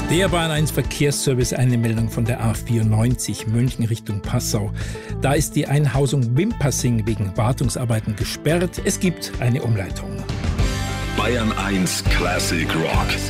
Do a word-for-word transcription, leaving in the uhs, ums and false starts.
Der Bayern eins Verkehrsservice, eine Meldung von der A vierundneunzig München Richtung Passau. Da ist die Einhausung Wimpassing wegen Wartungsarbeiten gesperrt. Es gibt eine Umleitung. Bayern eins Classic Rock.